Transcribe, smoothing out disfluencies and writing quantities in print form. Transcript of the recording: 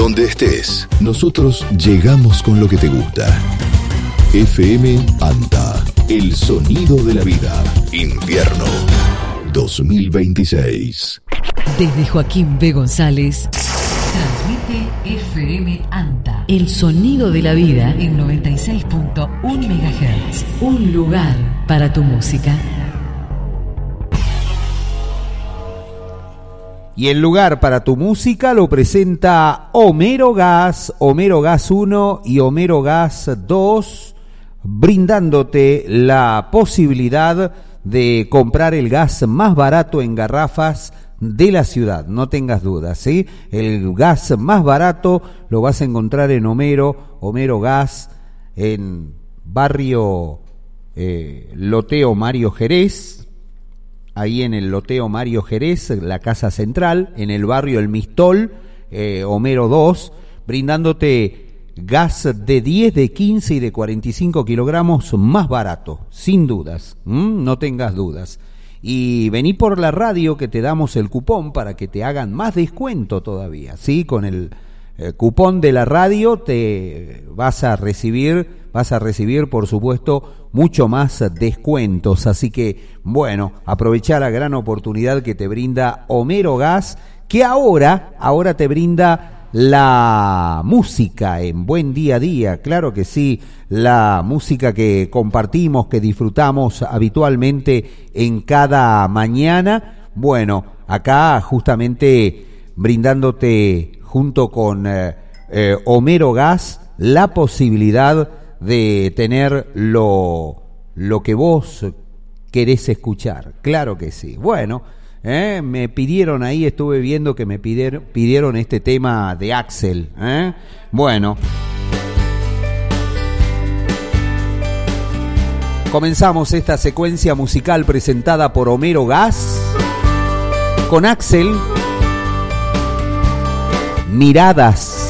donde estés. Nosotros llegamos con lo que te gusta. FM Anta, el sonido de la vida. Invierno 2026. Desde Joaquín B. González, transmite FM Anta, el sonido de la vida en 96.1 MHz. Un lugar para tu música. Y el lugar para tu música lo presenta Homero Gas 1 y Homero Gas 2, brindándote la posibilidad de comprar el gas más barato en garrafas de la ciudad, no tengas dudas, ¿sí? El gas más barato lo vas a encontrar en Homero Gas, en barrio Loteo Mario Jerez, ahí en el Loteo Mario Jerez, la casa central, en el barrio El Mistol, Homero 2, brindándote gas de 10, de 15 y de 45 kilogramos más barato, sin dudas, no tengas dudas. Y vení por la radio que te damos el cupón para que te hagan más descuento todavía, ¿sí? Con el cupón de la radio te vas a recibir, por supuesto, mucho más descuentos. Así que, bueno, aprovechá la gran oportunidad que te brinda Homero Gas, que ahora te brinda la música en Buen Día a Día, claro que sí, la música que compartimos, que disfrutamos habitualmente en cada mañana. Bueno, acá justamente brindándote junto con Homero Gas la posibilidad de tener lo que vos querés escuchar, claro que sí. Bueno, me pidieron ahí, estuve viendo que me pidieron este tema de Axel, Bueno, comenzamos esta secuencia musical presentada por Homero Gas con Axel, Miradas.